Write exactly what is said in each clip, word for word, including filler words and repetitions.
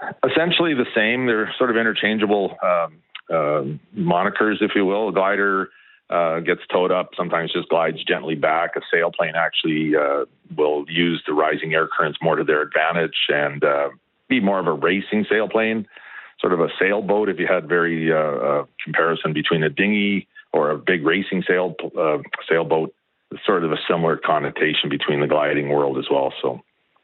Essentially the same. They're sort of interchangeable um, uh, monikers, if you will. A glider uh, gets towed up, sometimes just glides gently back. A sailplane actually uh, will use the rising air currents more to their advantage and uh, be more of a racing sailplane, sort of a sailboat. If you had very uh, uh, comparison between a dinghy or a big racing sail uh, sailboat, sort of a similar connotation between the gliding world as well. So.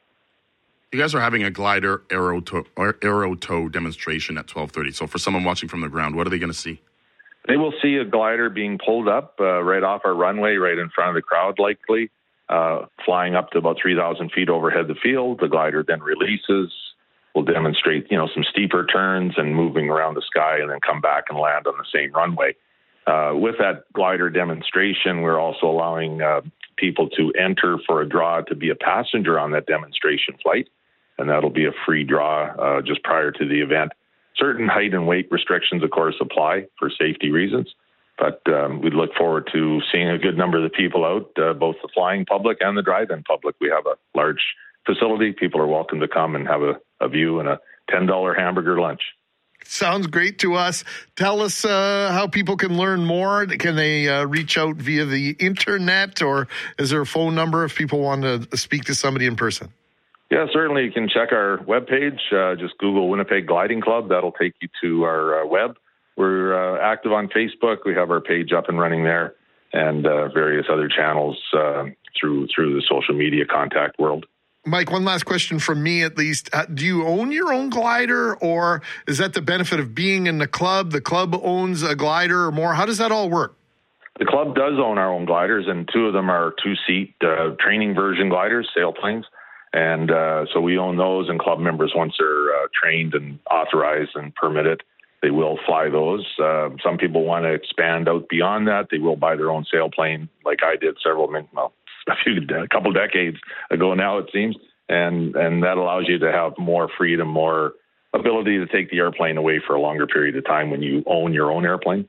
You guys are having a glider aero tow, aero tow demonstration at twelve thirty. So for someone watching from the ground, what are they going to see? They will see a glider being pulled up uh, right off our runway, right in front of the crowd, likely, uh, flying up to about three thousand feet overhead the field. The glider then releases, will demonstrate, you know, some steeper turns and moving around the sky, and then come back and land on the same runway. Uh, with that glider demonstration, we're also allowing uh, people to enter for a draw to be a passenger on that demonstration flight. And that'll be a free draw uh, just prior to the event. Certain height and weight restrictions, of course, apply for safety reasons. But um, we look forward to seeing a good number of the people out, uh, both the flying public and the drive-in public. We have a large facility. People are welcome to come and have a, a view and a ten dollars hamburger lunch. Sounds great to us. Tell us uh, how people can learn more. Can they uh, reach out via the internet, or is there a phone number if people want to speak to somebody in person? Yeah, certainly. You can check our webpage. Uh, just Google Winnipeg Gliding Club. That'll take you to our uh, web. We're uh, active on Facebook. We have our page up and running there, and uh, various other channels uh, through through the social media contact world. Mike, one last question from me at least. Uh, do you own your own glider, or is that the benefit of being in the club? The club owns a glider or more. How does that all work? The club does own our own gliders, and two of them are two-seat uh, training version gliders, sailplanes. And uh, so we own those, and club members, once they're uh, trained and authorized and permitted, they will fly those. Uh, some people want to expand out beyond that. They will buy their own sailplane, like I did several, well, a few, a couple decades ago now, it seems. And, and that allows you to have more freedom, more ability to take the airplane away for a longer period of time when you own your own airplane.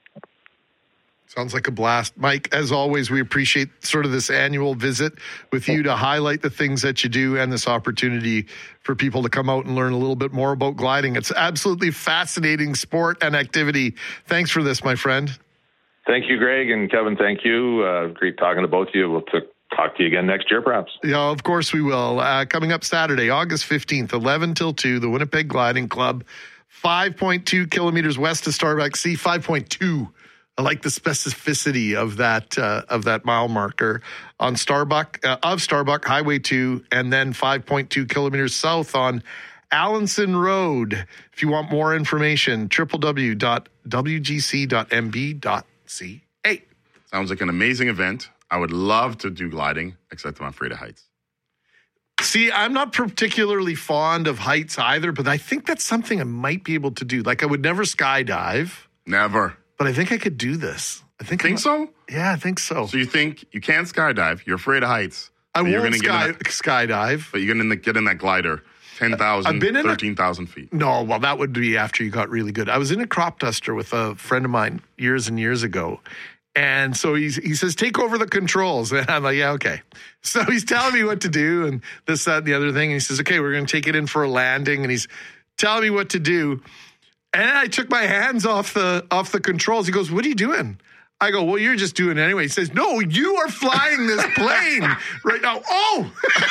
Sounds like a blast. Mike, as always, we appreciate sort of this annual visit with you to highlight the things that you do and this opportunity for people to come out and learn a little bit more about gliding. It's absolutely fascinating sport and activity. Thanks for this, my friend. Thank you, Greg, and Kevin, thank you. Uh, great talking to both of you. We'll t- talk to you again next year, perhaps. Yeah, of course we will. Uh, coming up Saturday, August fifteenth, eleven till two, the Winnipeg Gliding Club, five point two kilometers west of Starbuck. See, five point two. I like the specificity of that uh, of that mile marker on Starbuck uh, of Starbuck Highway two, and then five point two kilometers south on Allenson Road. If you want more information, w w w dot w g c dot m b dot c a. Sounds like an amazing event. I would love to do gliding, except I'm afraid of heights. See, I'm not particularly fond of heights either, but I think that's something I might be able to do. Like, I would never skydive. Never. But I think I could do this. I think think so? Yeah, I think so. So you think you can't skydive, you're afraid of heights. I won't you're gonna sky, get in that, skydive. But you're going to get in that glider, ten thousand, thirteen thousand feet. No, well, that would be after you got really good. I was in a crop duster with a friend of mine years and years ago. And so he's, he says, take over the controls. And I'm like, yeah, okay. So he's telling me what to do and this, that, and the other thing. And he says, okay, we're going to take it in for a landing. And he's telling me what to do. And I took my hands off the off the controls. He goes, what are you doing? I go, well, you're just doing it anyway. He says, no, you are flying this plane right now. Oh!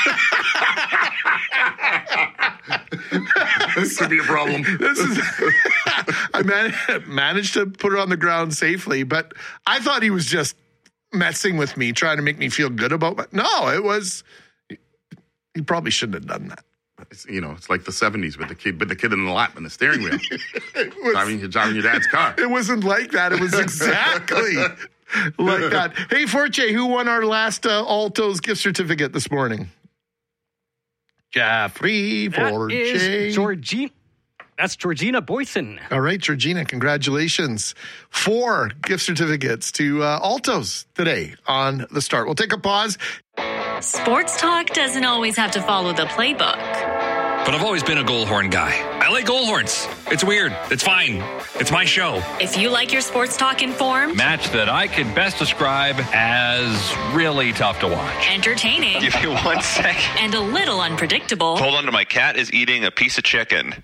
This could be a problem. This is. I man- managed to put it on the ground safely, but I thought he was just messing with me, trying to make me feel good about it. No, it was. He probably shouldn't have done that. It's, you know, it's like the seventies with the kid, with the kid in the lap and the steering wheel, was, driving, driving your dad's car. It wasn't like that. It was exactly like that. Hey, Forte, who won our last uh, Altos gift certificate this morning? Jeffrey Forte. That is Georgie. That's Georgina Boyson. All right, Georgina, congratulations. Four gift certificates to uh, Altos today on The Start. We'll take a pause. Sports talk doesn't always have to follow the playbook. But I've always been a Goldhorn guy. I like Goldhorns. It's weird. It's fine. It's my show. If you like your sports talk informed, match that I could best describe as really tough to watch. Entertaining. Give me one second. And a little unpredictable. Hold on to my cat is eating a piece of chicken.